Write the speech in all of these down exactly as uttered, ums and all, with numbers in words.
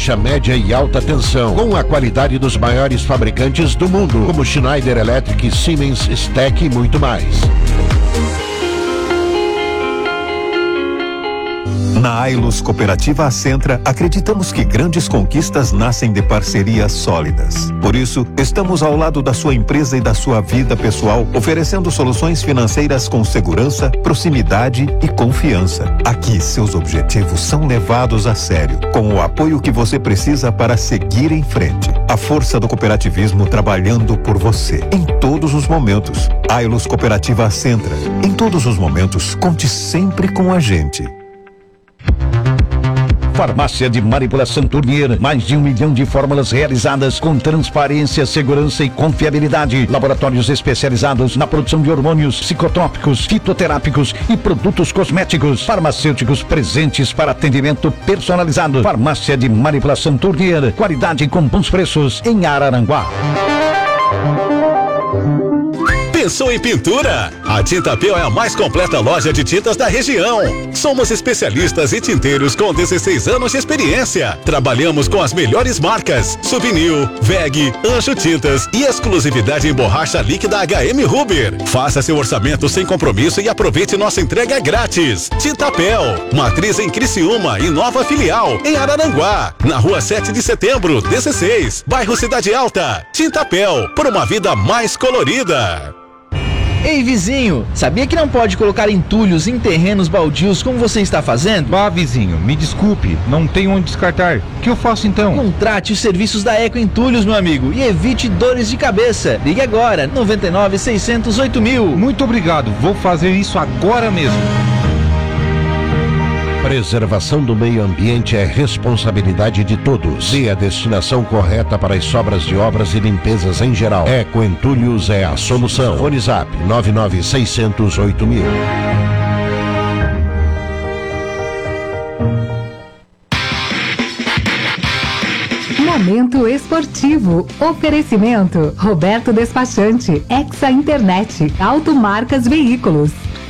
baixa, média e alta tensão, com a qualidade dos maiores fabricantes do mundo, como Schneider Electric, Siemens, Steck e muito mais. Na Ailus Cooperativa Acentra, acreditamos que grandes conquistas nascem de parcerias sólidas. Por isso, estamos ao lado da sua empresa e da sua vida pessoal, oferecendo soluções financeiras com segurança, proximidade e confiança. Aqui, seus objetivos são levados a sério, com o apoio que você precisa para seguir em frente. A força do cooperativismo trabalhando por você, em todos os momentos. Ailus Cooperativa Acentra. Em todos os momentos, conte sempre com a gente. Farmácia de Manipulação Tournier, mais de um milhão de fórmulas realizadas com transparência, segurança e confiabilidade. Laboratórios especializados na produção de hormônios, psicotrópicos, fitoterápicos e produtos cosméticos. Farmacêuticos presentes para atendimento personalizado. Farmácia de Manipulação Tournier, qualidade com bons preços em Araranguá. Pensou em pintura? A Tintapel é a mais completa loja de tintas da região. Somos especialistas e tinteiros com dezesseis anos de experiência. Trabalhamos com as melhores marcas: Souvenir, V E G, Anjo Tintas e exclusividade em borracha líquida H M Ruber. Faça seu orçamento sem compromisso e aproveite nossa entrega grátis. Tintapel, matriz em Criciúma e nova filial em Araranguá, na rua sete de setembro, dezesseis, bairro Cidade Alta. Tintapel, por uma vida mais colorida. Ei, vizinho, sabia que não pode colocar entulhos em terrenos baldios como você está fazendo? Bah, vizinho, me desculpe, não tenho onde descartar. O que eu faço então? Contrate os serviços da Eco Entulhos, meu amigo, e evite dores de cabeça. Ligue agora, noventa e nove, seiscentos, oito mil. Muito obrigado, vou fazer isso agora mesmo. Preservação do meio ambiente é responsabilidade de todos. Dê a destinação correta para as sobras de obras e limpezas em geral. Eco Entulhos é a solução. Fone Zap nove nove seis zero zero oito mil. Momento esportivo. Oferecimento Roberto Despachante, Exa Internet, Automarcas Veículos.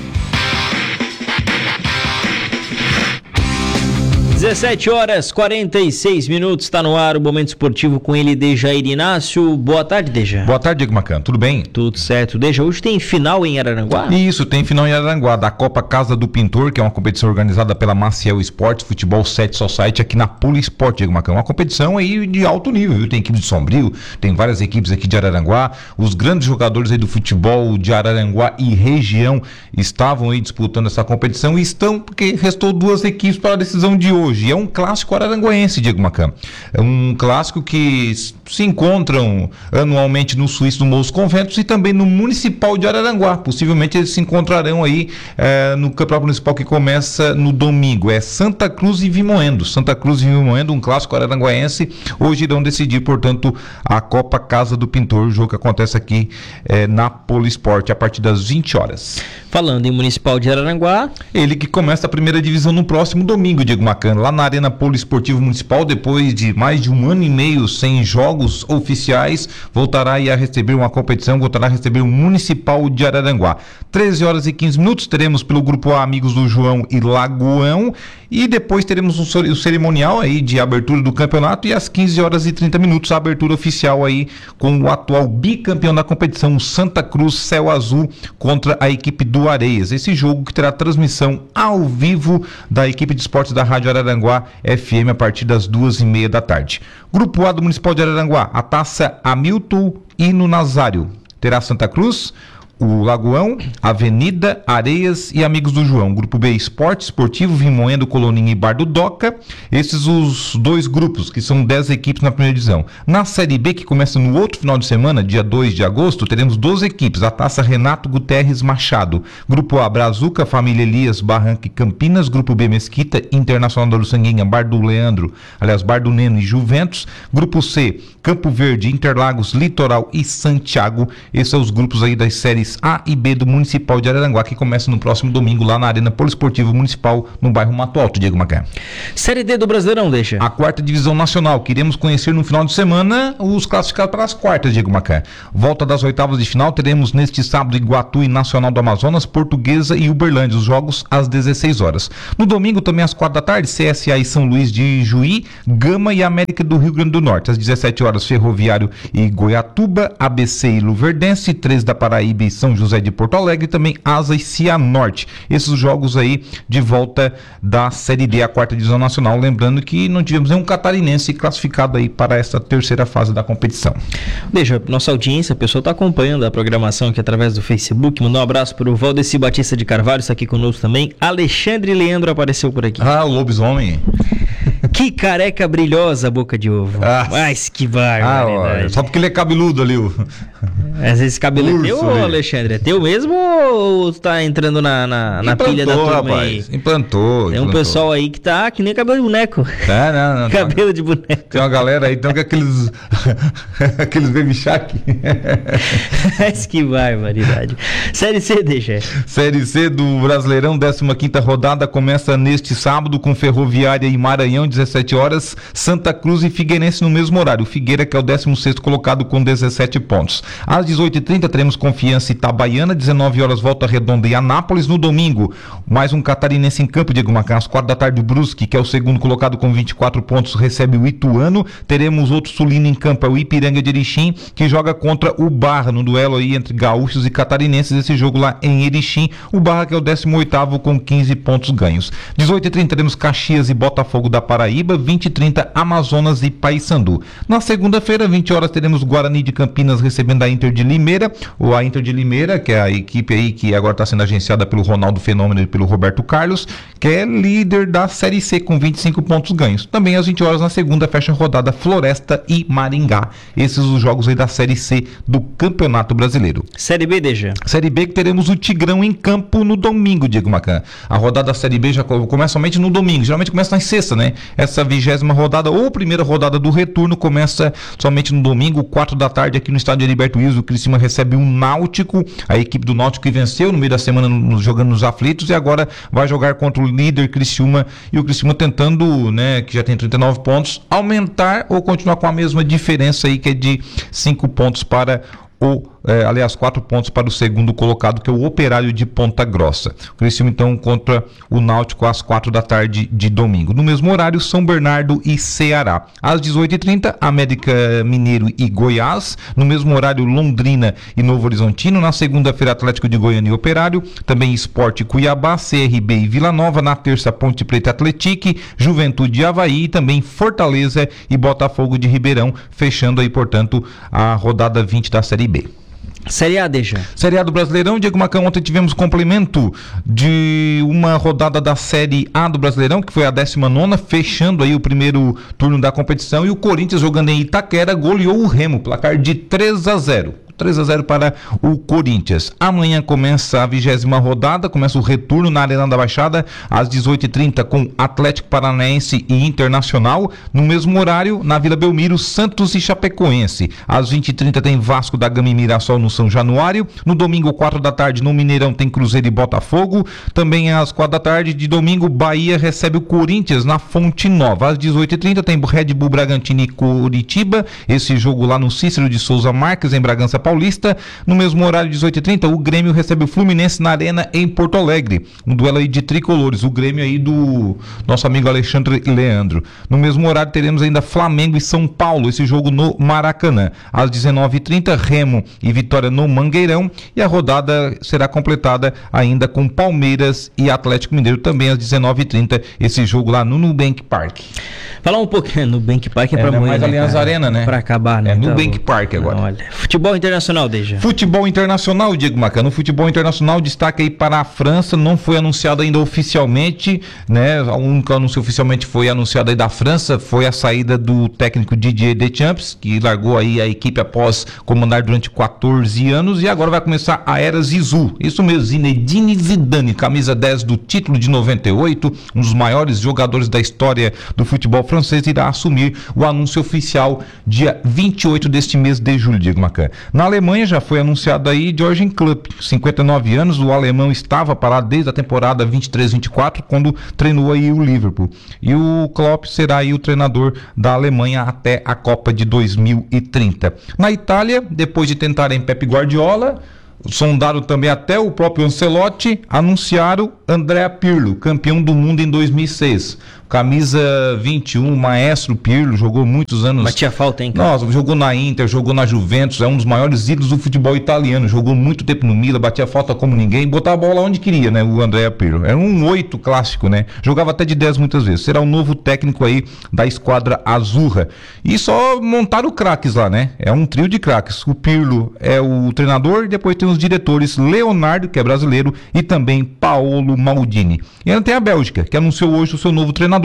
dezessete horas e quarenta e seis minutos, está no ar o Momento Esportivo com ele, Dejair Inácio. Boa tarde, Deja. Boa tarde, Diego Macan, tudo bem? Tudo certo. Deja, hoje tem final em Araranguá? Isso, tem final em Araranguá, da Copa Casa do Pintor, que é uma competição organizada pela Maciel Esportes, Futebol sete Society, aqui na Polo Esporte, Diego Macan. Uma competição aí de alto nível, viu? Tem equipe de Sombrio, tem várias equipes aqui de Araranguá. Os grandes jogadores aí do futebol de Araranguá e região estavam aí disputando essa competição e estão, porque restou duas equipes para a decisão de hoje. E é um clássico araranguaense, Diego Macan. É um clássico que se encontram anualmente no Suíço do Morros Conventos e também no Municipal de Araranguá. Possivelmente eles se encontrarão aí é, no Campeonato Municipal que começa no domingo. É Santa Cruz e Vimoendo. Santa Cruz e Vimoendo, um clássico araranguaense. Hoje irão decidir, portanto, a Copa Casa do Pintor, o jogo que acontece aqui é, na Polo Esporte, a partir das vinte horas. Falando em Municipal de Araranguá, ele que começa a primeira divisão no próximo domingo, Diego Macan, lá na Arena Poliesportivo Municipal, depois de mais de um ano e meio sem jogos oficiais, voltará aí a receber uma competição, voltará a receber o Municipal de Araranguá. treze horas e quinze minutos, teremos pelo Grupo A Amigos do João e Lagoão, e depois teremos o cerimonial aí de abertura do campeonato, e às quinze horas e trinta minutos a abertura oficial aí com o atual bicampeão da competição, Santa Cruz Céu Azul, contra a equipe do Areias. Esse jogo que terá transmissão ao vivo da equipe de esportes da Rádio Araranguá F M a partir das duas e meia da tarde. Grupo A do Municipal de Araranguá, a Taça Hamilton e no Nazário. Terá Santa Cruz, o Lagoão, Avenida, Areias e Amigos do João. Grupo B, Esporte, Esportivo, Vimoendo, Coloninha e Bar do Doca. Esses os dois grupos, que são dez equipes na primeira divisão. Na Série B, que começa no outro final de semana, dia dois de agosto, teremos doze equipes. A Taça Renato Guterres Machado. Grupo A, Brazuca, Família Elias, Barranca e Campinas. Grupo B, Mesquita, Internacional da Uruçanguinha, Bar do Leandro, aliás, Bar do Neno e Juventus. Grupo C, Campo Verde, Interlagos, Litoral e Santiago. Esses são os grupos aí das séries divisões A e B do Municipal de Araranguá, que começa no próximo domingo lá na Arena Poliesportiva Municipal, no bairro Mato Alto, Diego Macan. Série D do Brasileirão, deixa. A quarta divisão nacional. Queremos conhecer no final de semana os classificados para as quartas, Diego Macan. Volta das oitavas de final, teremos neste sábado Iguatu e Nacional do Amazonas, Portuguesa e Uberlândia, os jogos às dezesseis horas. No domingo, também às quatro da tarde, C S A e São Luís de Juí, Gama e América do Rio Grande do Norte. Às dezessete horas, Ferroviário e Goiatuba, A B C e Luverdense, três da Paraíba e São José de Porto Alegre, também Asa e Cianorte. Esses jogos aí de volta da Série D, a quarta divisão nacional. Lembrando que não tivemos nenhum catarinense classificado aí para essa terceira fase da competição. Deixa, nossa audiência, o pessoal está acompanhando a programação aqui através do Facebook. Mandou um abraço para o Valdeci Batista de Carvalho, está aqui conosco também. Alexandre Leandro apareceu por aqui. Ah, o lobisomem. Que careca brilhosa, boca de ovo. Ah, mas que barbaridade. Ah, só porque ele é cabeludo ali. O... Às vezes cabelo Urso, é teu, ali. Alexandre? É teu mesmo ou tu tá entrando na, na, na pilha da turma, rapaz, aí? Implantou, Tem um implantou. pessoal aí que tá que nem cabelo de boneco. É, não, não. Cabelo de boneco. Tem uma galera aí, então, que aqueles aqueles baby shark. Mas que barbaridade. Série C, deixa. Série C do Brasileirão, décima quinta rodada, começa neste sábado com Ferroviária e Maranhão, dezessete horas, Santa Cruz e Figueirense no mesmo horário. Figueira, que é o décimo sexto colocado com dezessete pontos. Às dezoito e trinta teremos Confiança e Itabaiana, dezenove horas Volta Redonda e Anápolis. No domingo, mais um catarinense em campo, Diego Macan, às quatro da tarde, o Brusque, que é o segundo colocado com vinte e quatro pontos, recebe o Ituano. Teremos outro sulino em campo, é o Ipiranga de Erechim, que joga contra o Barra, no duelo aí entre gaúchos e catarinenses, esse jogo lá em Erechim. O Barra, que é o décimo oitavo com quinze pontos ganhos. dezoito e trinta teremos Caxias e Botafogo da Paraíba, vinte e trinta Amazonas e Paysandu. Na segunda-feira, vinte horas, teremos Guarani de Campinas recebendo a Inter de Limeira, ou a Inter de Limeira, que é a equipe aí que agora está sendo agenciada pelo Ronaldo Fenômeno e pelo Roberto Carlos, que é líder da Série C com vinte e cinco pontos ganhos. Também às vinte horas na segunda, fecha a rodada Floresta e Maringá. Esses os jogos aí da Série C do Campeonato Brasileiro. Série B, deixa. Série B, que teremos o Tigrão em campo no domingo, Diego Macan. A rodada da Série B já começa somente no domingo, geralmente começa na sexta, né? Essa vigésima rodada ou primeira rodada do retorno começa somente no domingo, quatro da tarde, aqui no estádio Heriberto Wilson. O Criciúma recebe um Náutico, a equipe do Náutico que venceu no meio da semana no, jogando nos aflitos, e agora vai jogar contra o líder Criciúma, e o Criciúma tentando, né, que já tem trinta e nove pontos, aumentar ou continuar com a mesma diferença aí, que é de cinco pontos para o É, aliás, quatro pontos para o segundo colocado, que é o Operário de Ponta Grossa. O Criciúma, então, contra o Náutico às quatro da tarde de domingo. No mesmo horário, São Bernardo e Ceará. Às dezoito e trinta, América Mineiro e Goiás. No mesmo horário, Londrina e Novo Horizontino. Na segunda-feira, Atlético de Goiânia e Operário. Também Sport Cuiabá, C R B e Vila Nova. Na terça, Ponte Preta Atletique, Juventude e Avaí. E também Fortaleza e Botafogo de Ribeirão. Fechando aí, portanto, a rodada vinte da Série B. Série A, deixa. Série A do Brasileirão, Diego Macan, ontem tivemos complemento de uma rodada da Série A do Brasileirão, que foi a décima nona, fechando aí o primeiro turno da competição, e o Corinthians, jogando em Itaquera, goleou o Remo, placar de três a zero. três a zero para o Corinthians. Amanhã começa a vigésima rodada, começa o retorno na Arena da Baixada, às dezoito e trinta, com Atlético Paranaense e Internacional. No mesmo horário, na Vila Belmiro, Santos e Chapecoense. Às vinte e trinta tem Vasco da Gama e Mirassol no São Januário. No domingo, quatro da tarde, no Mineirão, tem Cruzeiro e Botafogo. Também às quatro da tarde de domingo, Bahia recebe o Corinthians na Fonte Nova. Às dezoito e trinta tem Red Bull Bragantino e Curitiba. Esse jogo lá no Cícero de Souza Marques, em Bragança Paulista. No mesmo horário, dezoito e trinta, o Grêmio recebe o Fluminense na Arena em Porto Alegre. Um duelo aí de tricolores, o Grêmio aí do nosso amigo Alexandre Leandro. No mesmo horário, teremos ainda Flamengo e São Paulo, esse jogo no Maracanã. Às dezenove e trinta, Remo e Vitória no Mangueirão. E a rodada será completada ainda com Palmeiras e Atlético Mineiro, também às dezenove e trinta, esse jogo lá no Nubank Park. Falar um pouquinho, Nubank Park é, é pra né, amanhã, mais né, Allianz cara? Arena, né? Pra acabar, né? É Então, Nubank Park agora. Não, olha. Futebol internacional, deixa. Futebol internacional, Diego Macan. No futebol internacional, destaque aí para a França, não foi anunciado ainda oficialmente, né? O único anúncio oficialmente foi anunciado aí da França, foi a saída do técnico Didier Deschamps, que largou aí a equipe após comandar durante quatorze anos, e agora vai começar a era Zizou. Isso mesmo, Zinedine Zidane, camisa dez do título de noventa e oito, um dos maiores jogadores da história do futebol francês, irá assumir o anúncio oficial dia vinte e oito deste mês de julho, Diego Macan. Na Alemanha já foi anunciado aí Jürgen Klopp, cinquenta e nove anos, o alemão estava parado desde a temporada vinte e três vinte e quatro, quando treinou aí o Liverpool. E o Klopp será aí o treinador da Alemanha até a Copa de dois mil e trinta. Na Itália, depois de tentarem Pep Guardiola, sondaram também até o próprio Ancelotti, anunciaram Andrea Pirlo, campeão do mundo em dois mil e seis. Camisa vinte e um, maestro Pirlo, jogou muitos anos. Batia falta, hein, cara? Nossa, jogou na Inter, jogou na Juventus, é um dos maiores ídolos do futebol italiano, jogou muito tempo no Milan, batia falta como ninguém, botava a bola onde queria, né, o Andrea Pirlo. Era um oito clássico, né? Jogava até de dez muitas vezes. Será o novo técnico aí da esquadra Azzurra. E só montaram craques lá, né? É um trio de craques. O Pirlo é o treinador e depois tem os diretores Leonardo, que é brasileiro, e também Paolo Maldini. E ainda tem a Bélgica, que anunciou hoje o seu novo treinador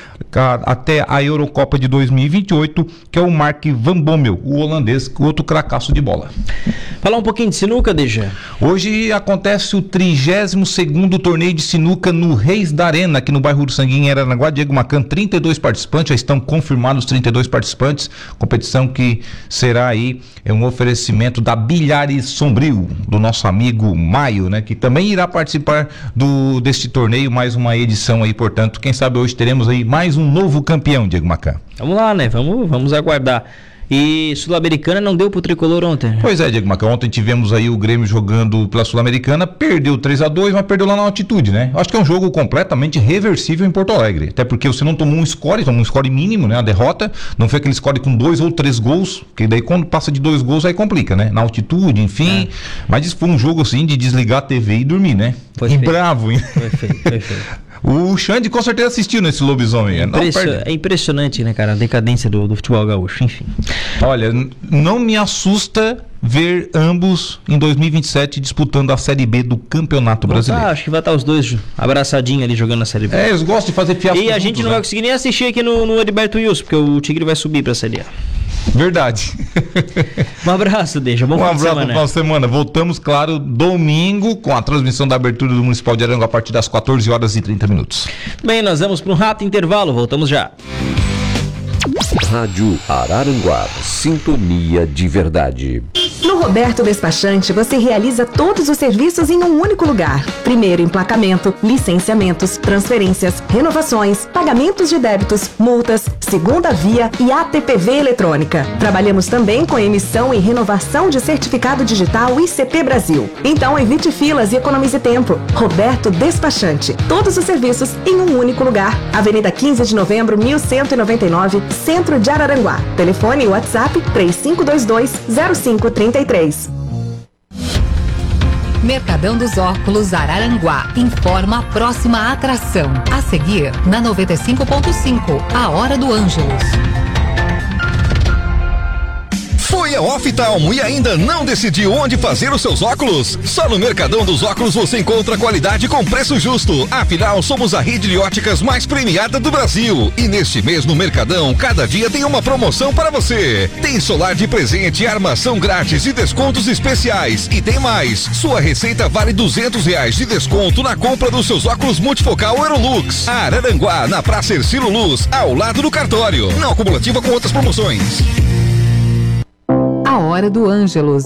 até a Eurocopa de dois mil e vinte e oito, que é o Mark Van Bommel, o holandês, outro cracaço de bola. Falar um pouquinho de sinuca, Deja. Hoje acontece o trigésimo segundo torneio de sinuca no Reis da Arena, aqui no bairro Uruçanguinha, em Araranguá. Diego Macan, trinta e dois participantes, já estão confirmados trinta e dois participantes, competição que será aí é um oferecimento da Bilhares Sombrio, do nosso amigo Maio, né, que também irá participar do, deste torneio, mais uma edição aí, portanto, quem sabe hoje teremos aí mais um novo campeão, Diego Macan. Vamos lá, né? Vamos, vamos aguardar. E Sul-Americana não deu pro Tricolor ontem. Pois é, Diego Macan, ontem tivemos aí o Grêmio jogando pela Sul-Americana, perdeu três a dois, mas perdeu lá na altitude, né? Acho que é um jogo completamente reversível em Porto Alegre, até porque você não tomou um score, tomou um score mínimo, né? A derrota, não foi aquele score com dois ou três gols, que daí quando passa de dois gols aí complica, né? Na altitude, enfim, é. Mas isso foi um jogo assim de desligar a T V e dormir, né? Foi e feio. bravo, hein? Foi feio, foi feio. O Xande com certeza assistiu nesse lobisomem. Impression... Não, é impressionante, né, cara? A decadência do, do futebol gaúcho, enfim. Olha, n- não me assusta ver ambos em dois mil e vinte e sete disputando a Série B do Campeonato Brasileiro. Ah, acho que vai estar os dois abraçadinhos ali jogando a Série B. É, eles gostam de fazer fiasco. E a gente juntos, não né? vai conseguir nem assistir aqui no, no Heriberto Wilson, porque o Tigre vai subir pra Série A. Verdade. Um abraço, Deixa. Bom Um fim de abraço semana. para a semana. Voltamos, claro, domingo com a transmissão da abertura do Municipal de Aranguá a partir das quatorze horas e trinta minutos. Bem, nós vamos para um rápido intervalo. Voltamos já. Rádio Araranguá, sintonia de verdade. No Roberto Despachante, você realiza todos os serviços em um único lugar. Primeiro, emplacamento, licenciamentos, transferências, renovações, pagamentos de débitos, multas, segunda via e A T P V eletrônica. Trabalhamos também com emissão e renovação de certificado digital I C P Brasil. Então, evite filas e economize tempo. Roberto Despachante. Todos os serviços em um único lugar. Avenida quinze de novembro, mil cento e noventa e nove, Centro de Araranguá. Telefone e WhatsApp três cinco dois dois, zero cinco três três. Mercadão dos Óculos Araranguá informa a próxima atração. A seguir, na noventa e cinco ponto cinco, a Hora do Ângelus. Foi a Oftalmo e ainda não decidiu onde fazer os seus óculos? Só no Mercadão dos Óculos você encontra qualidade com preço justo. Afinal, somos a rede de óticas mais premiada do Brasil. E neste mês no Mercadão, cada dia tem uma promoção para você. Tem solar de presente, armação grátis e descontos especiais. E tem mais, sua receita vale duzentos reais de desconto na compra dos seus óculos multifocal Aerolux. Araranguá, na Praça Ercílio Luz, ao lado do cartório. Não acumulativa com outras promoções. A Hora do Ângelus.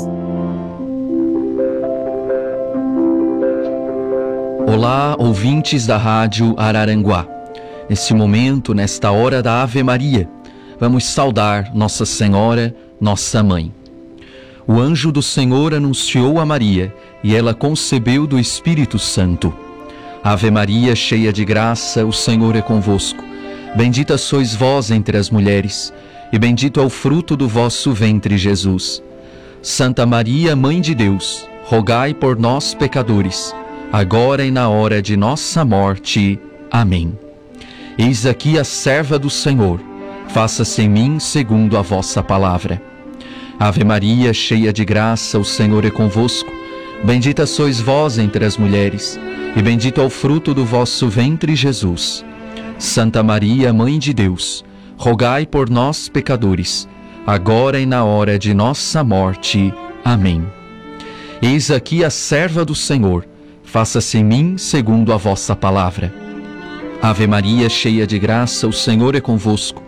Olá, ouvintes da Rádio Araranguá. Nesse momento, nesta hora da Ave Maria, vamos saudar Nossa Senhora, nossa Mãe. O anjo do Senhor anunciou a Maria e ela concebeu do Espírito Santo. Ave Maria, cheia de graça, o Senhor é convosco. Bendita sois vós entre as mulheres, e bendito é o fruto do vosso ventre, Jesus. Santa Maria, Mãe de Deus, rogai por nós, pecadores, agora e na hora de nossa morte. Amém. Eis aqui a serva do Senhor, faça-se em mim segundo a vossa palavra. Ave Maria, cheia de graça, o Senhor é convosco. Bendita sois vós entre as mulheres, e bendito é o fruto do vosso ventre, Jesus. Santa Maria, Mãe de Deus, rogai por nós, pecadores, agora e na hora de nossa morte. Amém. Eis aqui a serva do Senhor, faça-se em mim segundo a vossa palavra. Ave Maria, cheia de graça, o Senhor é convosco.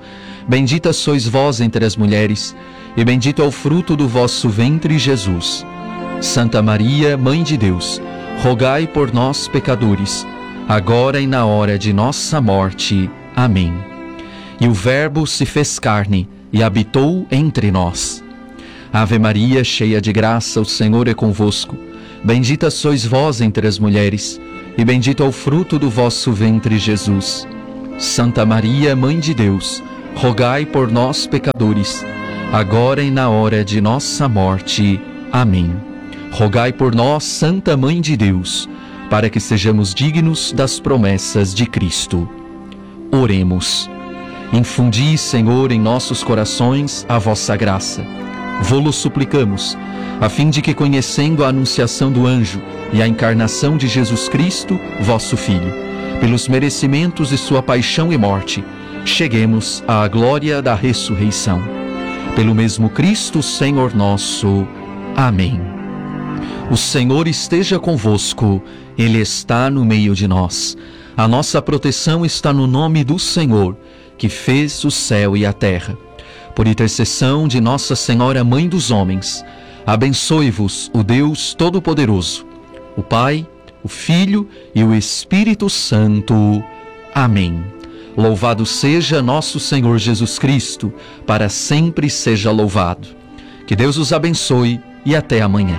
Bendita sois vós entre as mulheres, e bendito é o fruto do vosso ventre, Jesus. Santa Maria, Mãe de Deus, rogai por nós, pecadores, agora e na hora de nossa morte. Amém. E o Verbo se fez carne e habitou entre nós. Ave Maria, cheia de graça, o Senhor é convosco. Bendita sois vós entre as mulheres, e bendito é o fruto do vosso ventre, Jesus. Santa Maria, Mãe de Deus, rogai por nós, pecadores, agora e na hora de nossa morte. Amém. Rogai por nós, Santa Mãe de Deus, para que sejamos dignos das promessas de Cristo. Oremos. Infundi, Senhor, em nossos corações a vossa graça. Vô-lo suplicamos, a fim de que, conhecendo a anunciação do anjo e a encarnação de Jesus Cristo, vosso Filho, pelos merecimentos de sua paixão e morte, cheguemos à glória da ressurreição. Pelo mesmo Cristo, Senhor nosso. Amém. O Senhor esteja convosco, Ele está no meio de nós. A nossa proteção está no nome do Senhor, que fez o céu e a terra. Por intercessão de Nossa Senhora, Mãe dos Homens, abençoe-vos o Deus Todo-Poderoso, o Pai, o Filho e o Espírito Santo. Amém. Louvado seja nosso Senhor Jesus Cristo, para sempre seja louvado. Que Deus os abençoe e até amanhã.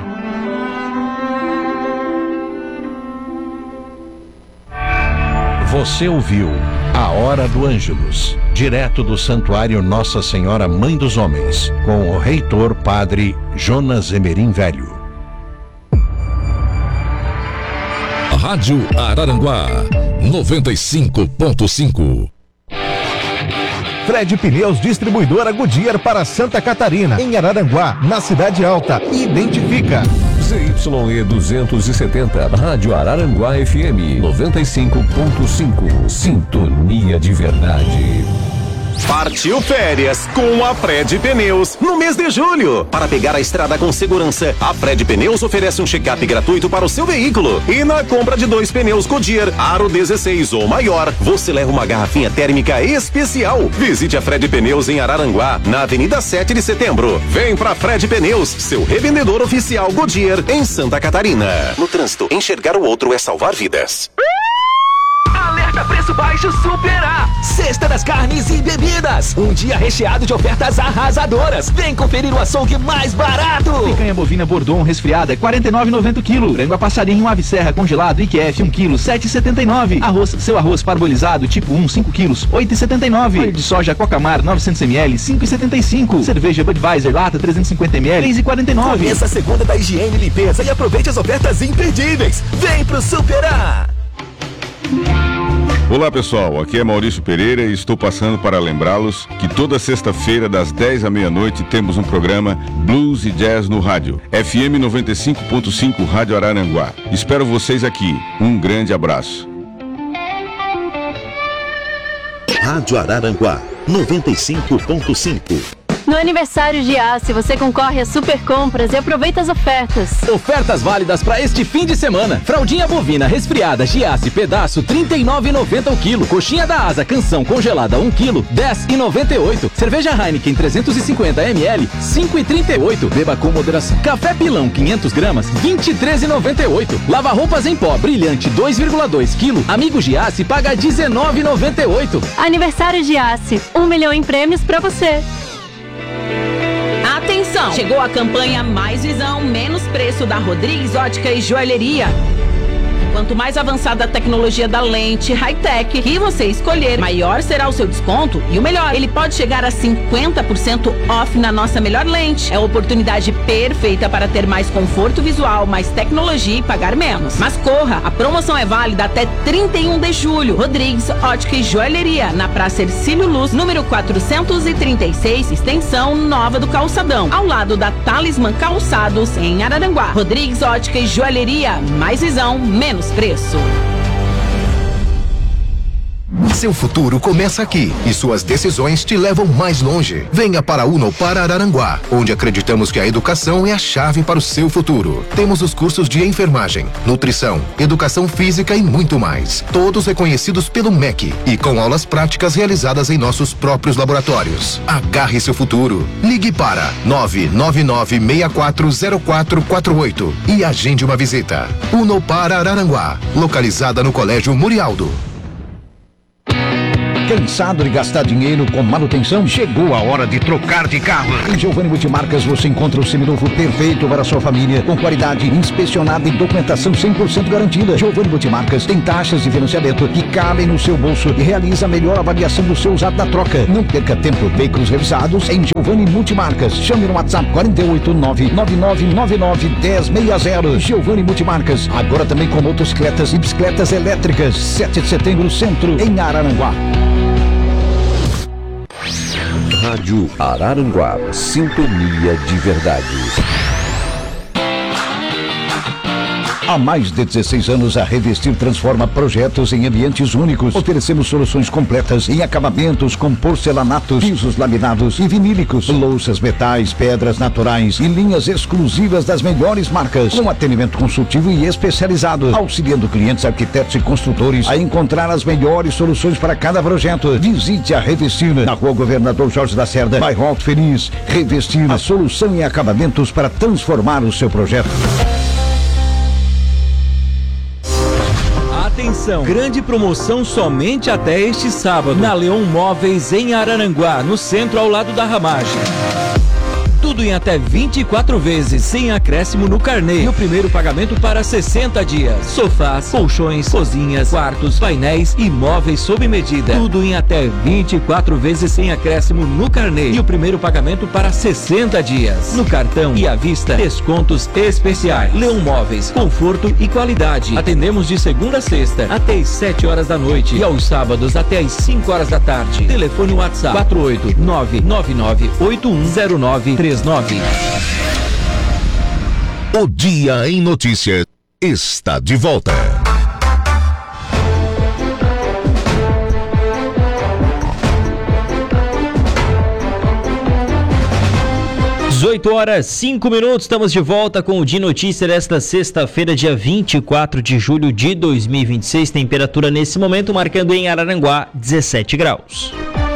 Você ouviu A Hora do Ângelus, direto do Santuário Nossa Senhora Mãe dos Homens, com o reitor Padre Jonas Emerim Velho. Rádio Araranguá, noventa e cinco ponto cinco. Fred Pneus, distribuidora Goodyear para Santa Catarina, em Araranguá, na Cidade Alta. Identifica. Z Y E duzentos e setenta, Rádio Araranguá F M noventa e cinco ponto cinco. Sintonia de verdade. Partiu férias com a Fred Pneus no mês de julho. Para pegar a estrada com segurança, a Fred Pneus oferece um check-up gratuito para o seu veículo. E na compra de dois pneus Goodyear Aro dezesseis ou maior, você leva uma garrafinha térmica especial. Visite a Fred Pneus em Araranguá, na Avenida sete de Setembro. Vem pra Fred Pneus, seu revendedor oficial Goodyear em Santa Catarina. No trânsito, enxergar o outro é salvar vidas. Alerta preço baixo Super A. Sexta das carnes e bebidas. Um dia recheado de ofertas arrasadoras. Vem conferir o açougue mais barato. Picanha bovina Bordon resfriada, quarenta e nove reais e noventa centavos quilo. Frango a passarinho ave serra congelado I Q F um quilo, sete reais e setenta e nove centavos. Arroz, seu arroz parbolizado tipo um, cinco quilos, oito reais e setenta e nove centavos. Óleo de soja Cocamar novecentos mililitros, cinco reais e setenta e cinco centavos. Cerveja Budweiser lata trezentos e cinquenta mililitros, três reais e quarenta e nove centavos. Conheça a segunda da higiene e limpeza e aproveite as ofertas imperdíveis. Vem pro Super A. Olá pessoal, aqui é Maurício Pereira e estou passando para lembrá-los que toda sexta-feira das dez à meia-noite temos um programa Blues e Jazz no rádio, F M noventa e cinco ponto cinco Rádio Araranguá. Espero vocês aqui, um grande abraço. Rádio Araranguá, noventa e cinco ponto cinco. No aniversário de Giasse, você concorre a super compras e aproveita as ofertas. Ofertas válidas para este fim de semana. Fraldinha bovina resfriada Giasse pedaço trinta e nove reais e noventa centavos o quilo. Coxinha da Asa canção congelada um quilo, dez reais e noventa e oito centavos. Cerveja Heineken trezentos e cinquenta mililitros, cinco reais e trinta e oito centavos. Beba com moderação. Café Pilão quinhentas gramas, vinte e três reais e noventa e oito centavos. Lava roupas em pó brilhante dois vírgula dois quilos. Amigo Giasse paga dezenove reais e noventa e oito centavos. Aniversário Giasse, um milhão em prêmios para você. Atenção! Chegou a campanha Mais Visão, Menos Preço da Rodrigues Ótica e Joalheria. Quanto mais avançada a tecnologia da lente high-tech que você escolher, maior será o seu desconto e o melhor, ele pode chegar a cinquenta por cento off na nossa melhor lente. É a oportunidade perfeita para ter mais conforto visual, mais tecnologia e pagar menos. Mas corra, a promoção é válida até trinta e um de julho. Rodrigues Ótica e Joalheria, na Praça Ercílio Luz, número quatrocentos e trinta e seis, extensão Nova do Calçadão, ao lado da Talismã Calçados, em Araranguá. Rodrigues Ótica e Joalheria, mais visão, menos preço. Seu futuro começa aqui e suas decisões te levam mais longe. Venha para a Unopar Araranguá, onde acreditamos que a educação é a chave para o seu futuro. Temos os cursos de enfermagem, nutrição, educação física e muito mais. Todos reconhecidos pelo M E C e com aulas práticas realizadas em nossos próprios laboratórios. Agarre seu futuro. Ligue para nove nove nove seis quatro zero quatro quatro oito e agende uma visita. Unopar Araranguá, localizada no Colégio Murialdo. Cansado de gastar dinheiro com manutenção? Chegou a hora de trocar de carro. Em Giovanni Multimarcas você encontra o seminovo perfeito para a sua família, com qualidade inspecionada e documentação cem por cento garantida. Giovanni Multimarcas tem taxas de financiamento que cabem no seu bolso e realiza a melhor avaliação do seu usado da troca. Não perca tempo, veículos revisados em Giovanni Multimarcas. Chame no WhatsApp quatro oito nove nove nove nove nove um zero seis zero. Giovanni Multimarcas, agora também com motocicletas e bicicletas elétricas. sete de setembro, Centro, em Araranguá. Rádio Araranguá, sintonia de verdade. Há mais de dezesseis anos, a Revestir transforma projetos em ambientes únicos. Oferecemos soluções completas em acabamentos com porcelanatos, pisos laminados e vinílicos, louças, metais, pedras naturais e linhas exclusivas das melhores marcas, com atendimento consultivo e especializado, auxiliando clientes, arquitetos e construtores a encontrar as melhores soluções para cada projeto. Visite a Revestir na Rua Governador Jorge da Cerda, bairro Alto Feliz. Revestir, a solução em acabamentos para transformar o seu projeto. Atenção, grande promoção somente até este sábado, na Leon Móveis em Araranguá, no centro ao lado da Ramagem. Tudo em até vinte e quatro vezes, sem acréscimo no carnê. E o primeiro pagamento para sessenta dias. Sofás, colchões, cozinhas, quartos, painéis e móveis sob medida. Tudo em até vinte e quatro vezes sem acréscimo no carnê. E o primeiro pagamento para sessenta dias. No cartão e à vista, descontos especiais. Leon Móveis, conforto e qualidade. Atendemos de segunda a sexta até às sete horas da noite. E aos sábados até às cinco horas da tarde. Telefone WhatsApp quatro oito nove nove nove oito um zero nove três nove. O Dia em Notícias está de volta. dezoito horas, cinco minutos, estamos de volta com o Dia Notícia desta sexta-feira, dia vinte e quatro de julho de dois mil e vinte e seis. Temperatura nesse momento marcando em Araranguá dezessete graus.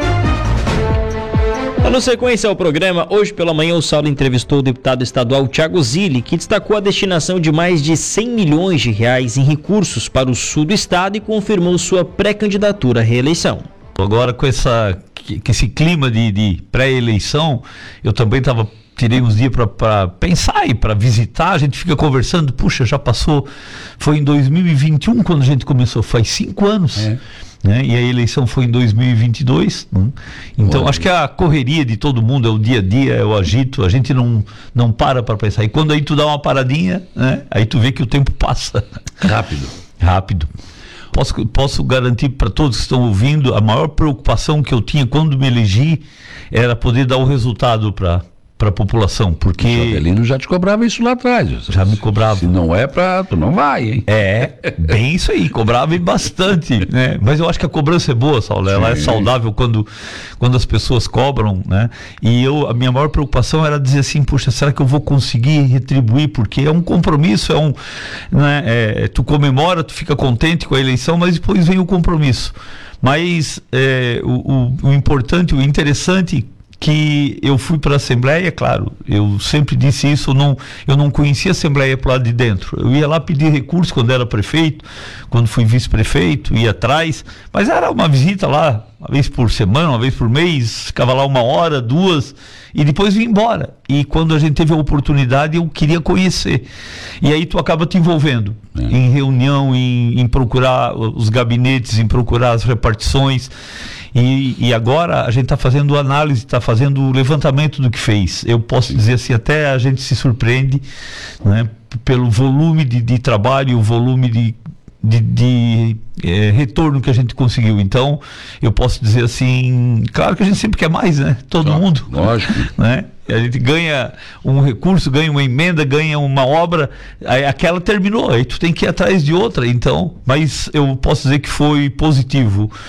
Dando sequência ao programa, hoje pela manhã o Saulo entrevistou o deputado estadual Thiago Zilli, que destacou a destinação de mais de cem milhões de reais em recursos para o sul do estado e confirmou sua pré-candidatura à reeleição. Agora com, essa, com esse clima de, de pré-eleição, eu também estava... tirei uns dias para pensar e para visitar, a gente fica conversando, puxa, já passou, foi em dois mil e vinte e um quando a gente começou, faz cinco anos, é. né? E a eleição foi em dois mil e vinte e dois, né? Então Boa, acho que a correria de todo mundo é o dia a dia, é o agito, a gente não, não para para pensar, e quando aí tu dá uma paradinha, né? Aí tu vê que o tempo passa. Rápido. Rápido. Posso, posso garantir para todos que estão ouvindo, a maior preocupação que eu tinha quando me elegi era poder dar o resultado para para a população, porque... O Jovelino já te cobrava isso lá atrás. Já me cobrava. Se não é pra... tu não vai, hein? É, bem isso aí, cobrava bastante, né? Mas eu acho que a cobrança é boa, Saulo, ela Sim. é saudável quando, quando as pessoas cobram, né? E eu, a minha maior preocupação era dizer assim, puxa, será que eu vou conseguir retribuir? Porque é um compromisso, é um... Né? É, tu comemora, tu fica contente com a eleição, mas depois vem o compromisso. Mas é, o, o, o importante, o interessante... que eu fui para a Assembleia, claro, eu sempre disse isso, eu não, eu não conhecia a Assembleia para lado de dentro, eu ia lá pedir recurso quando era prefeito, quando fui vice-prefeito, ia atrás, mas era uma visita lá, uma vez por semana, uma vez por mês, ficava lá uma hora, duas, e depois vinha embora, e quando a gente teve a oportunidade, eu queria conhecer, e aí tu acaba te envolvendo, é. em reunião, em, em procurar os gabinetes, em procurar as repartições. E, e agora a gente está fazendo análise, está fazendo o levantamento do que fez. Eu posso Sim. dizer assim, até a gente se surpreende, né, pelo volume de, de trabalho, o volume de, de, de é, retorno que a gente conseguiu. Então, eu posso dizer assim, claro que a gente sempre quer mais, né? Todo Só, mundo. Lógico. Né? A gente ganha um recurso, ganha uma emenda, ganha uma obra, aí aquela terminou, aí tu tem que ir atrás de outra, então, mas eu posso dizer que foi positivo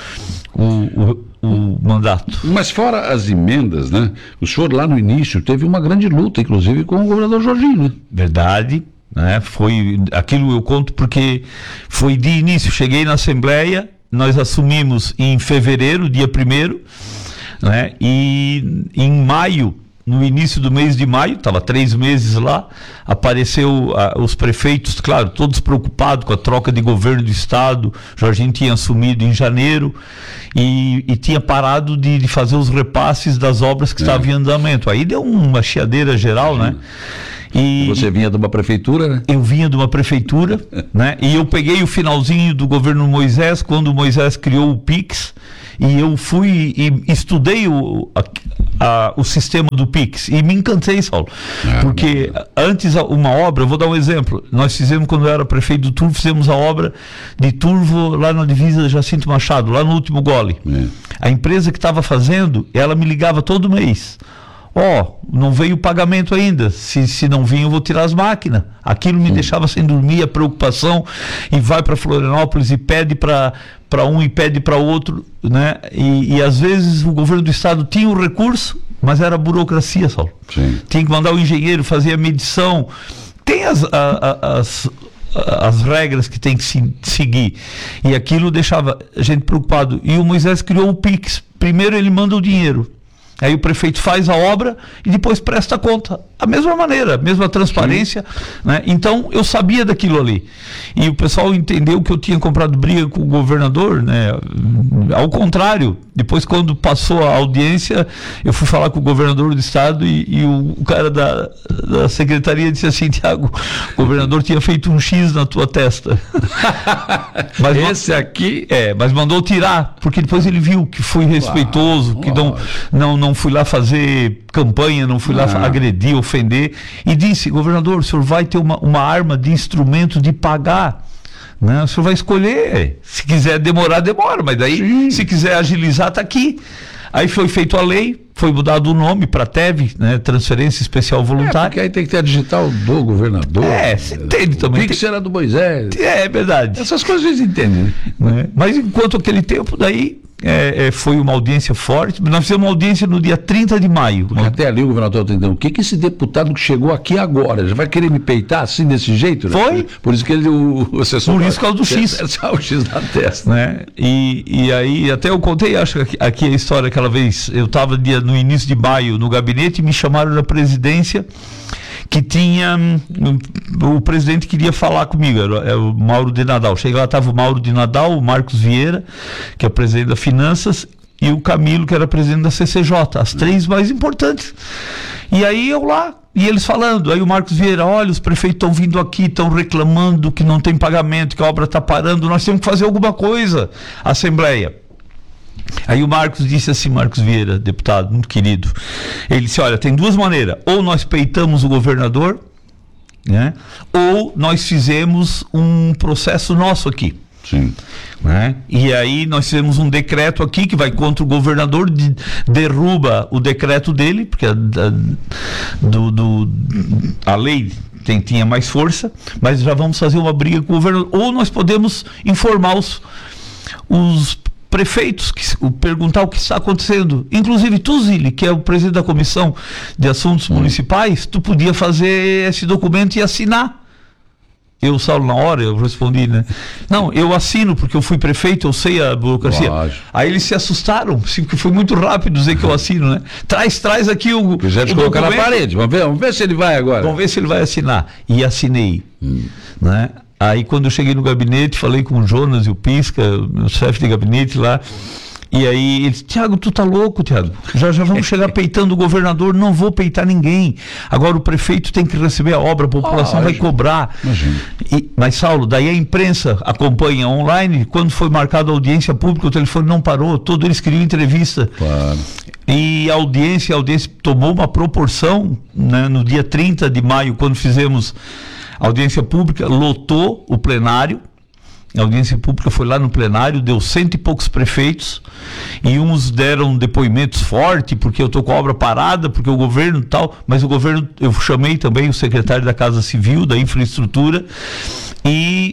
o, o, o mandato. Mas fora as emendas, né? O senhor lá no início teve uma grande luta, inclusive com o governador Jorginho, né? Verdade, né? Foi aquilo eu conto porque foi de início. Cheguei na Assembleia, nós assumimos em fevereiro, dia primeiro, né? E em maio, no início do mês de maio, estava três meses lá, apareceu ah, os prefeitos, claro, todos preocupados com a troca de governo do estado. Jorginho tinha assumido em janeiro e, e tinha parado de, de fazer os repasses das obras que é. estavam em andamento. Aí deu uma chiadeira geral, Sim. né? E você vinha de uma prefeitura, né? Eu vinha de uma prefeitura, né? E eu peguei o finalzinho do governo Moisés, quando o Moisés criou o Pix, e eu fui e estudei o, a, a, o sistema do Pix e me encantei, Saulo. Ah, porque não. antes uma obra, eu vou dar um exemplo, nós fizemos, quando eu era prefeito do Turvo, fizemos a obra de Turvo lá na divisa de Jacinto Machado, lá no último gole. É. A empresa que estava fazendo, ela me ligava todo mês. Ó, oh, não veio o pagamento ainda, se, se não vir eu vou tirar as máquinas. Aquilo me hum. deixava sem dormir, a preocupação, e vai para Florianópolis e pede para para um e pede para outro, né? E, e às vezes o governo do estado tinha o recurso, mas era burocracia, Saulo. Sim. Tinha que mandar o engenheiro fazer a medição. Tem as, a, a, as as regras que tem que se, seguir, e aquilo deixava a gente preocupado. E o Moisés criou o Pix. Primeiro ele manda o dinheiro, aí o prefeito faz a obra e depois presta a conta. A mesma maneira, a mesma transparência, né? Então eu sabia daquilo ali. E o pessoal entendeu que eu tinha comprado briga com o governador, né? Ao contrário, depois quando passou a audiência, eu fui falar com o governador do estado e, e o, o cara da, da secretaria disse assim: Tiago, o governador tinha feito um X na tua testa. Mas esse aqui... É, mas mandou tirar, porque depois ele viu que fui respeitoso, que não, não, não fui lá fazer campanha, não fui lá ah. agredir, ofender, e disse: governador, o senhor vai ter uma, uma arma de instrumento de pagar, né? O senhor vai escolher, se quiser demorar, demora, mas daí Sim. se quiser agilizar, tá aqui. Aí foi feito a lei, foi mudado o nome para T E V, né? Transferência Especial Voluntária. É, porque aí tem que ter a digital do governador. É, você entende também. Tem que ser a do Moisés. É, é verdade. Essas coisas vocês entendem, né? Mas enquanto aquele tempo, daí é, é, foi uma audiência forte. Nós fizemos uma audiência no dia trinta de maio. Porque até ali o governador está entendendo. O que que esse deputado que chegou aqui agora já vai querer me peitar assim, desse jeito? Né? Foi. Por isso que ele, o, o assessor... Por isso que é o do X. O X na testa. Né? E, e aí, até eu contei, acho que aqui a história, aquela vez, eu estava no início de maio no gabinete e me chamaram na presidência, que tinha, o presidente queria falar comigo, era o Mauro de Nadal. Cheguei lá, estava o Mauro de Nadal, o Marcos Vieira, que é o presidente das Finanças, e o Camilo, que era presidente da C C J, as três mais importantes. E aí eu lá, e eles falando, aí o Marcos Vieira: olha, os prefeitos estão vindo aqui, estão reclamando que não tem pagamento, que a obra está parando, nós temos que fazer alguma coisa, Assembleia. Aí o Marcos disse assim, Marcos Vieira, deputado, muito querido, ele disse: olha, tem duas maneiras, ou nós peitamos o governador, né, ou nós fizemos um processo nosso aqui. Sim. Né? E aí nós fizemos um decreto aqui que vai contra o governador, de, derruba o decreto dele, porque a, a, do, do, a lei tem, tinha mais força, mas já vamos fazer uma briga com o governador, ou nós podemos informar os, os prefeitos, que, perguntar o que está acontecendo. Inclusive tu, Zili, que é o presidente da Comissão de Assuntos hum. Municipais, tu podia fazer esse documento e assinar. Eu, Saulo, na hora, eu respondi, né? Não, eu assino porque eu fui prefeito, eu sei a burocracia. Lógico. Aí eles se assustaram, porque foi muito rápido dizer que eu assino, né? Traz, traz aqui o. Quiser te colocar na parede, vamos ver, vamos ver se ele vai agora. Vamos ver se ele vai assinar. E assinei, hum. né? Aí quando eu cheguei no gabinete, falei com o Jonas e o Pisca, meu chefe de gabinete lá, e aí ele disse: Tiago, tu tá louco, Tiago, já, já vamos chegar peitando o governador. Não vou peitar ninguém, agora o prefeito tem que receber a obra, a população ah, vai cobrar. E, mas Saulo, daí a imprensa acompanha online, quando foi marcada a audiência pública, o telefone não parou, todos eles queriam entrevista. Claro. E a audiência, a audiência tomou uma proporção, né, no dia trinta de maio, quando fizemos a audiência pública, lotou o plenário. A audiência pública foi lá no plenário, deu cento e poucos prefeitos, e uns deram depoimentos fortes, porque eu estou com a obra parada, porque o governo tal, mas o governo, eu chamei também o secretário da Casa Civil, da Infraestrutura, e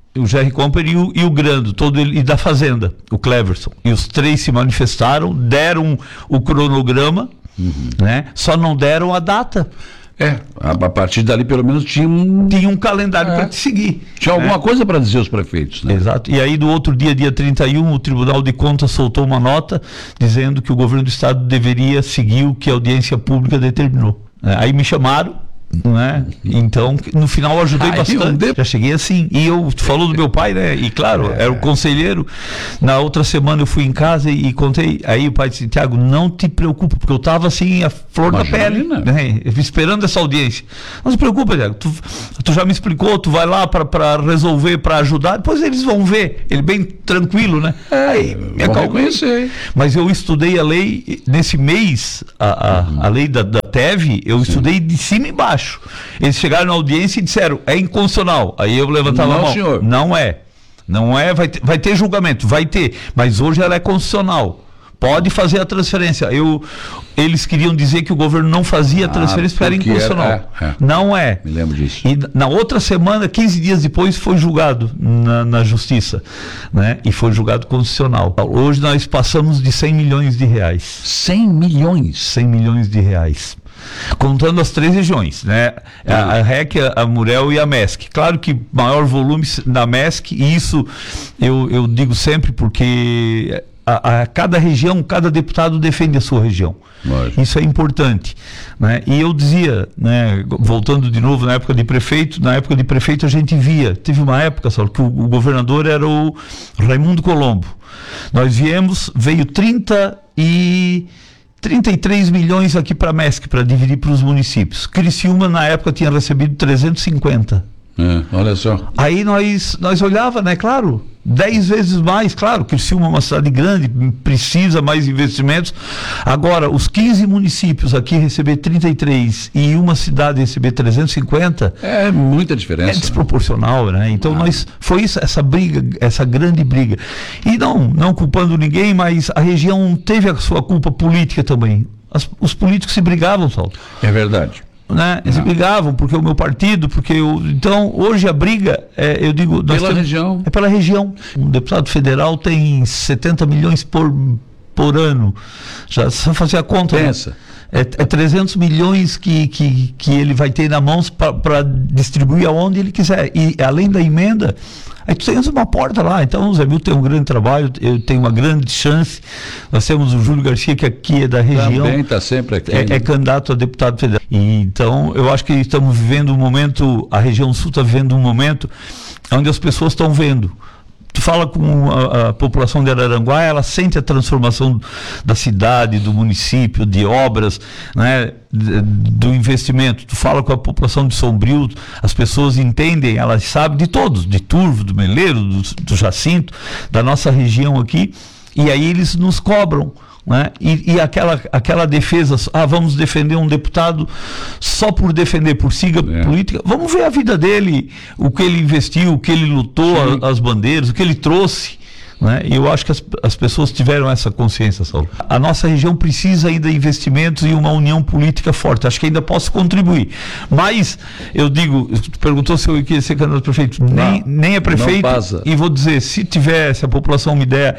o Jerry Comper e o, e o Grando, todo ele, e da Fazenda, o Cleverson. E os três se manifestaram, deram o cronograma, uhum. né? Só não deram a data. É, a, a partir dali pelo menos tinha um... Tinha um calendário é. para te seguir. Tinha alguma né? coisa para dizer aos prefeitos, né? Exato. E aí do outro dia, dia trinta e um, o Tribunal de Contas soltou uma nota dizendo que o governo do estado deveria seguir o que a audiência pública determinou. É, aí me chamaram, né? Então, no final eu ajudei Ai, bastante. Eu... Já cheguei assim. E eu, tu falou do meu pai, né? E claro, é. era o conselheiro. Na outra semana eu fui em casa e, e contei. Aí o pai disse: Tiago, não te preocupa, porque eu tava assim, a flor Imagina, da pele, né? Esperando essa audiência. Não se preocupa, Tiago. Tu, tu já me explicou, tu vai lá para resolver, para ajudar, depois eles vão ver. Ele bem tranquilo, né? É, aí me acalmei. Mas eu estudei a lei nesse mês, a, a, uhum. a lei da, da T E V, eu Sim. estudei de cima e embaixo. Eles chegaram na audiência e disseram: é inconstitucional. Aí eu levantava não, a mão. Senhor. Não é. Não é, vai ter, vai ter julgamento, vai ter. Mas hoje ela é constitucional. Pode fazer a transferência. Eu, eles queriam dizer que o governo não fazia a transferência porque era inconstitucional. Era, é, é. Não é. Me lembro disso. E na outra semana, quinze dias depois, foi julgado na, na justiça, né? E foi julgado constitucional. Hoje nós passamos de cem milhões de reais. cem milhões? cem milhões de reais. Contando as três regiões, né? A, a R E C, a, a Murel e a MESC. Claro que maior volume na MESC, e isso eu, eu digo sempre porque a, a cada região, cada deputado defende a sua região. Lógico. Isso é importante, né? E eu dizia, né, voltando de novo na época de prefeito, na época de prefeito a gente via, teve uma época só que o, o governador era o Raimundo Colombo. Nós viemos, veio trinta e três milhões aqui para a MESC, para dividir para os municípios. Criciúma, na época, tinha recebido trezentos e cinquenta. É, olha só. Aí nós, nós olhava, né, claro, dez vezes mais, claro, Criciúma é uma cidade grande, precisa mais investimentos. Agora, os quinze municípios aqui receber trinta e três e uma cidade receber trezentos e cinquenta... É muita diferença. É desproporcional, né? Então, ah. nós, foi isso, essa briga, essa grande briga. E não, não culpando ninguém, mas a região teve a sua culpa política também. As, os políticos se brigavam, Saulo. É verdade. Né? Eles brigavam porque o meu partido, porque eu, então hoje a briga é, eu digo, nós pela temos, região. É pela região. Um deputado federal tem setenta milhões por, por ano. Já só fazer a conta. Pensa. Né? É, é trezentos milhões que, que, que ele vai ter na mão para distribuir aonde ele quiser. E além da emenda, aí tu tens uma porta lá. Então o Zé Milton tem um grande trabalho, eu tenho uma grande chance. Nós temos o Júlio Garcia, que aqui é da região. Também está sempre aqui. É, é candidato a deputado federal. E, então eu acho que estamos vivendo um momento, a região sul está vivendo um momento onde as pessoas estão vendo. Tu fala com a, a população de Araranguá, ela sente a transformação da cidade, do município, de obras, né, do investimento. Tu fala com a população de Sombrio, as pessoas entendem, elas sabem de todos, de Turvo, do Meleiro, do, do Jacinto, da nossa região aqui, e aí eles nos cobram. Né? E, e aquela, aquela defesa, ah, vamos defender um deputado só por defender, por siga é. política. Vamos ver a vida dele, o que ele investiu, o que ele lutou, a, as bandeiras, o que ele trouxe. Né? E eu acho que as, as pessoas tiveram essa consciência, Saulo. A nossa região precisa ainda de investimentos e uma união política forte. Acho que ainda posso contribuir. Mas, eu digo, tu perguntou se eu queria ser candidato a prefeito. Não, nem, nem é prefeito. E vou dizer, se tiver, se a população me der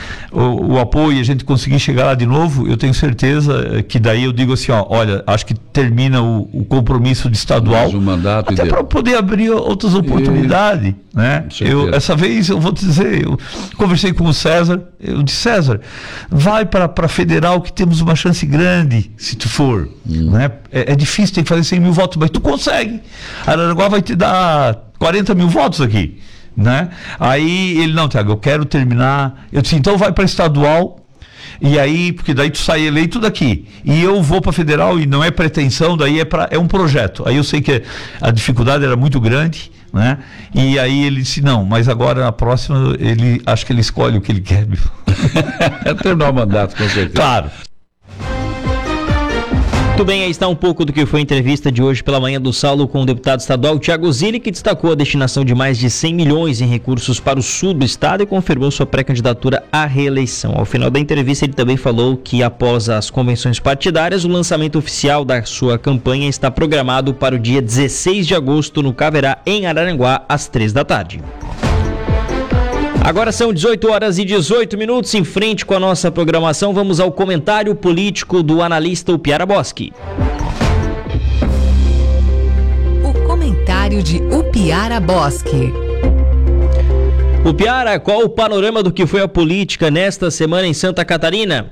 o, o apoio e a gente conseguir chegar lá de novo, eu tenho certeza que daí eu digo assim, ó, olha, acho que termina o, o compromisso de estadual. Um mandato até para poder abrir outras oportunidades. E... Né? Eu, essa vez eu vou te dizer, eu conversei com o César, eu disse, César, vai para a federal que temos uma chance grande, se tu for. Hum. Né? É, é difícil, tem que fazer cem mil votos, mas tu consegue. Araranguá vai te dar quarenta mil votos aqui. Né? Aí ele, não, Tiago, eu quero terminar. Eu disse, então vai para estadual. E aí, porque daí tu sai eleito daqui. E eu vou para federal e não é pretensão, daí é, pra, é um projeto. Aí eu sei que a dificuldade era muito grande, né? E aí ele disse, não, mas agora na próxima, ele acho que ele escolhe o que ele quer. É terminar o mandato, com certeza. Claro. Muito bem, aí está um pouco do que foi a entrevista de hoje pela manhã do Saulo com o deputado estadual Tiago Zilli, que destacou a destinação de mais de cem milhões em recursos para o sul do estado e confirmou sua pré-candidatura à reeleição. Ao final da entrevista, ele também falou que após as convenções partidárias, o lançamento oficial da sua campanha está programado para o dia dezesseis de agosto no Caverá, em Araranguá, às três da tarde. Agora são dezoito horas e dezoito minutos. Em frente com a nossa programação, vamos ao comentário político do analista Upiara Boschi. O comentário de Upiara Boschi. Upiara, qual o panorama do que foi a política nesta semana em Santa Catarina?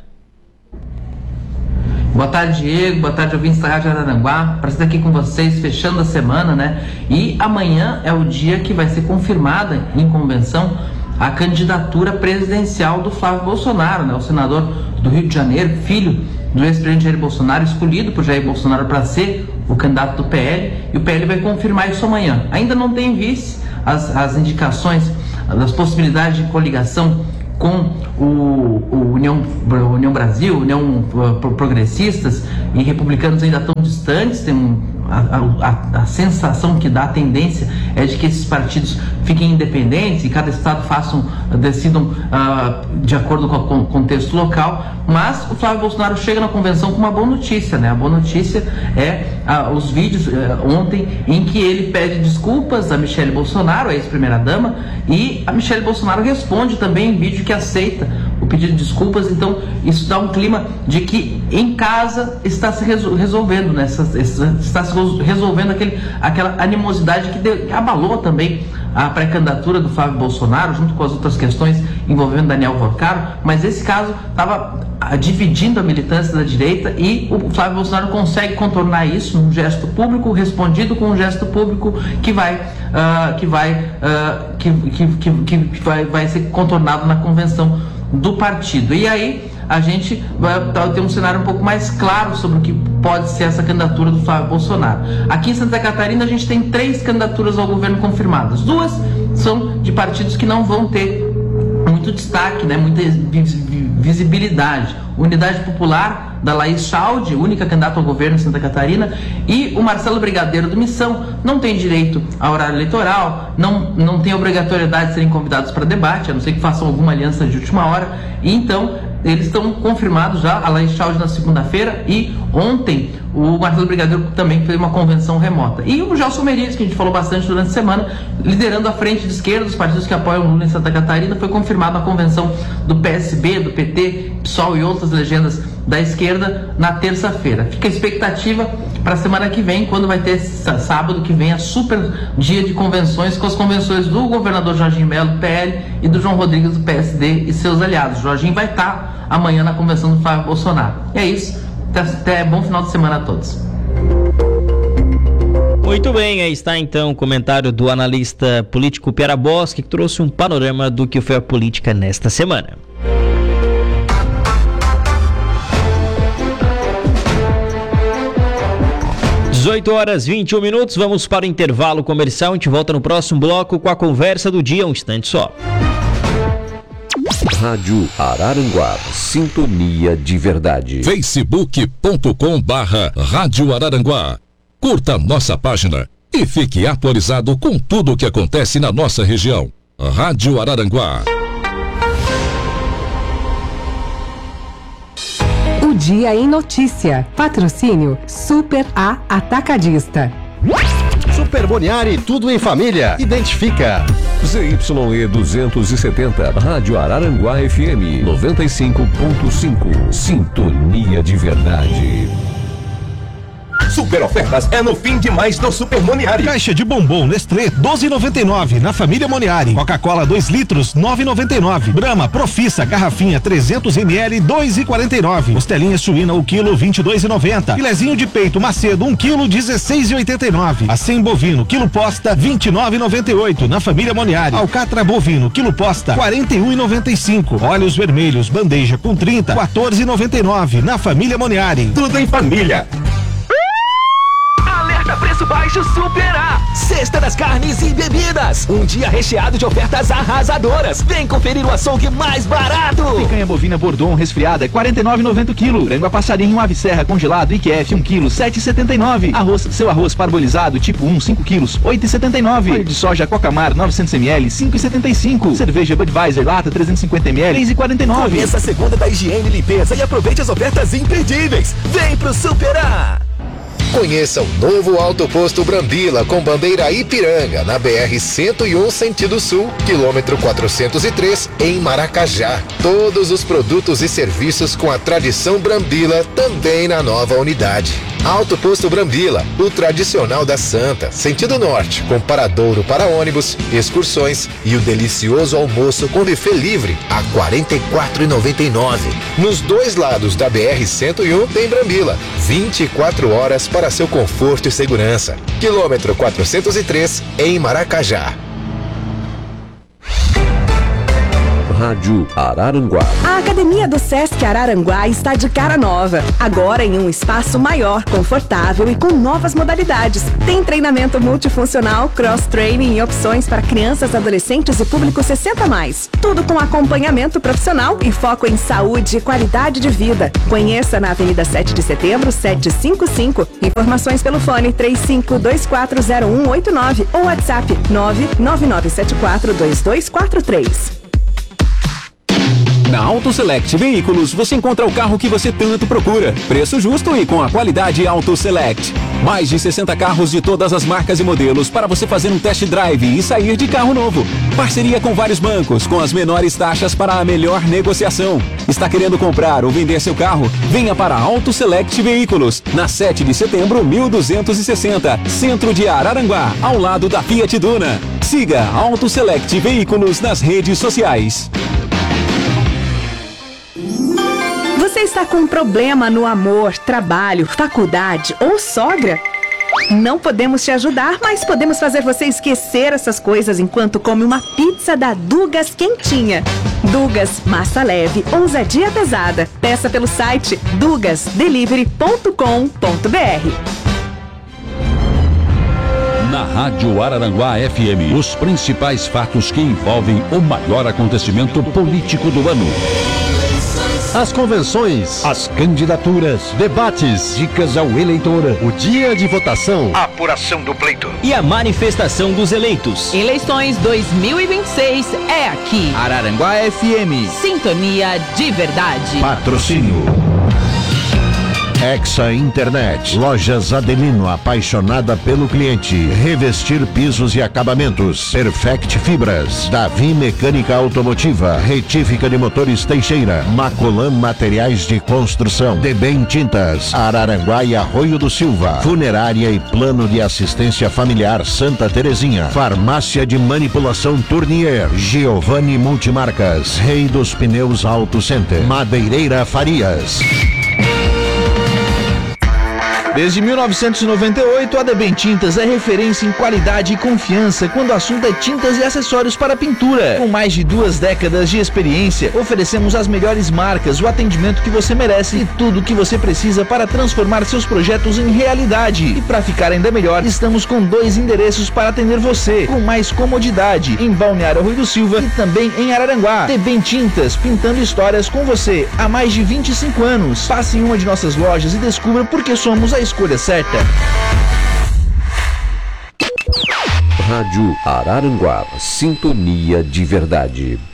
Boa tarde, Diego. Boa tarde, ouvintes da Rádio Araranguá. Para estar aqui com vocês, fechando a semana, né? E amanhã é o dia que vai ser confirmada em convenção a candidatura presidencial do Flávio Bolsonaro, né? O senador do Rio de Janeiro, filho do ex-presidente Jair Bolsonaro, escolhido por Jair Bolsonaro para ser o candidato do P L, e o P L vai confirmar isso amanhã. Ainda não tem vice as, as indicações das possibilidades de coligação com o, o União, União Brasil, União uh, Progressistas e republicanos ainda tão distantes. Tem um, a, a, a sensação que dá, a tendência é de que esses partidos fiquem independentes e cada estado façam, decidam uh, de acordo com o contexto local. Mas o Flávio Bolsonaro chega na convenção com uma boa notícia, né? A boa notícia é uh, os vídeos uh, ontem em que ele pede desculpas a Michele Bolsonaro, a ex-primeira-dama, e a Michele Bolsonaro responde também em vídeo que aceita o pedido de desculpas. Então isso dá um clima de que em casa está se resolvendo, né? Está se resolvendo aquele, aquela animosidade que, deu, que abalou também a pré-candidatura do Flávio Bolsonaro, junto com as outras questões envolvendo Daniel Vorcaro, mas esse caso estava dividindo a militância da direita e o Flávio Bolsonaro consegue contornar isso num gesto público, respondido com um gesto público que vai, uh, que vai, uh, que, que, que, que vai, vai ser contornado na convenção do partido. E aí a gente vai ter um cenário um pouco mais claro sobre o que pode ser essa candidatura do Flávio Bolsonaro. Aqui em Santa Catarina a gente tem três candidaturas ao governo confirmadas. Duas são de partidos que não vão ter muito destaque, né, muita visibilidade. Unidade Popular, da Laís Chaldi, única candidata ao governo em Santa Catarina, e o Marcelo Brigadeiro do Missão, não tem direito a horário eleitoral, não, não tem obrigatoriedade de serem convidados para debate, a não ser que façam alguma aliança de última hora, e então eles estão confirmados já, a Laís Chaldi na segunda-feira, e ontem o Marcelo Brigadeiro também fez uma convenção remota. E o Gelson Merides, que a gente falou bastante durante a semana, liderando a frente de esquerda dos partidos que apoiam o Lula em Santa Catarina, foi confirmado na convenção do P S B, do P T, P SOL e outras legendas da esquerda na terça-feira. Fica a expectativa para a semana que vem, quando vai ter sábado que vem a super dia de convenções, com as convenções do governador Jorginho Melo, do P L, e do João Rodrigues, do P S D e seus aliados. O Jorginho vai estar amanhã na convenção do Flávio Bolsonaro. E é isso. Até, até bom final de semana a todos. Muito bem, aí está então o comentário do analista político Upiara Boschi, que trouxe um panorama do que foi a política nesta semana. dezoito horas e vinte e um minutos, vamos para o intervalo comercial. A gente volta no próximo bloco com a conversa do dia, um instante só. Rádio Araranguá, sintonia de verdade. facebook ponto com barra Rádio Araranguá. Curta nossa página e fique atualizado com tudo o que acontece na nossa região. Rádio Araranguá. O Dia em Notícia. Patrocínio Super A Atacadista. Super Boniari, tudo em família. Identifica. Z Y E duzentos e setenta, Rádio Araranguá F M noventa e cinco ponto cinco. Sintonia de verdade. Super ofertas é no fim de mais do Super Moniari. Caixa de bombom Nestlé doze e noventa e nove na família Moniari. Coca-Cola dois litros nove e noventa e nove. Brahma Profissa garrafinha trezentos mililitros dois e quarenta e nove. Costelinha suína o quilo vinte e dois e noventa. Filezinho de peito Macedo um quilo dezesseis e oitenta e nove. Acém bovino quilo posta vinte e nove e noventa e oito na família Moniari. Alcatra bovino quilo posta quarenta e um e noventa e cinco. Óleos vermelhos bandeja com trinta quatorze e noventa e nove na família Moniari. Tudo em família. Preço baixo Super A. Sexta das carnes e bebidas. Um dia recheado de ofertas arrasadoras. Vem conferir o açougue mais barato. Picanha bovina Bordon resfriada, quarenta e nove e noventa o quilo. Frango a passarinho ave serra congelado I Q F um quilo, sete e setenta e nove. Arroz, seu arroz parbolizado tipo um, cinco quilos, oito e setenta e nove. Óleo de soja Cocamar novecentos mililitros, cinco e setenta e cinco. Cerveja Budweiser lata trezentos e cinquenta mililitros, três e quarenta e nove. Conheça a segunda da higiene e limpeza e aproveite as ofertas imperdíveis. Vem pro Super A. Conheça o novo Alto Posto Brambila com bandeira Ipiranga na B R cento e um sentido sul, quilômetro quatrocentos e três em Maracajá. Todos os produtos e serviços com a tradição Brambila também na nova unidade. Alto Posto Brambila, o tradicional da Santa, sentido norte, com paradouro para ônibus, excursões e o delicioso almoço com buffet livre a quarenta e quatro reais e noventa e nove centavos. Nos dois lados da B R cento e um tem Brambila, vinte e quatro horas para seu conforto e segurança. Quilômetro quatrocentos e três em Maracajá. Rádio Araranguá. A Academia do Sesc Araranguá está de cara nova. Agora em um espaço maior, confortável e com novas modalidades. Tem treinamento multifuncional, cross-training e opções para crianças, adolescentes e público sessenta mais. Tudo com acompanhamento profissional e foco em saúde e qualidade de vida. Conheça na Avenida sete de Setembro, setecentos e cinquenta e cinco. Informações pelo fone três cinco dois quatro zero um oito nove ou WhatsApp nove nove nove sete quatro dois dois quatro três. Na Auto Select Veículos você encontra o carro que você tanto procura. Preço justo e com a qualidade Auto Select. Mais de sessenta carros de todas as marcas e modelos para você fazer um test drive e sair de carro novo. Parceria com vários bancos, com as menores taxas para a melhor negociação. Está querendo comprar ou vender seu carro? Venha para Auto Select Veículos, na sete de setembro, mil duzentos e sessenta, centro de Araranguá, ao lado da Fiat Duna. Siga Auto Select Veículos nas redes sociais. Você está com um problema no amor, trabalho, faculdade ou sogra? Não podemos te ajudar, mas podemos fazer você esquecer essas coisas enquanto come uma pizza da Dugas quentinha. Dugas, massa leve, ousadia pesada. Peça pelo site dugas delivery ponto com ponto b r. Na Rádio Araranguá F M, os principais fatos que envolvem o maior acontecimento político do ano. As convenções, as candidaturas, debates, dicas ao eleitor, o dia de votação, a apuração do pleito e a manifestação dos eleitos. Eleições dois mil e vinte e seis é aqui. Araranguá F M. Sintonia de verdade. Patrocínio Hexa Internet, Lojas Adelino, apaixonada pelo cliente. Revestir pisos e acabamentos. Perfect Fibras, Davi Mecânica Automotiva, Retífica de Motores Teixeira, Macolan Materiais de Construção, Debem Tintas, Araranguá e Arroio do Silva, Funerária e Plano de Assistência Familiar Santa Terezinha, Farmácia de Manipulação Tournier, Giovanni Multimarcas, Rei dos Pneus Auto Center, Madeireira Farias. Desde mil novecentos e noventa e oito, a Debem Tintas é referência em qualidade e confiança quando o assunto é tintas e acessórios para pintura. Com mais de duas décadas de experiência, oferecemos as melhores marcas, o atendimento que você merece e tudo o que você precisa para transformar seus projetos em realidade. E para ficar ainda melhor, estamos com dois endereços para atender você, com mais comodidade, em Balneário Arroio do Silva e também em Araranguá. Debem Tintas, pintando histórias com você há mais de vinte e cinco anos. Passe em uma de nossas lojas e descubra por que somos a escolha certa. Rádio Araranguá, sintonia de verdade.